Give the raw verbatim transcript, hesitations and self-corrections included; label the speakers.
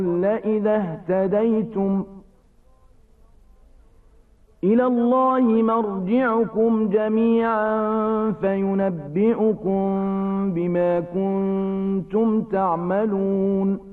Speaker 1: إذا اهتديتم إلى الله مرجعكم جميعا فينبئكم بما كنتم تعملون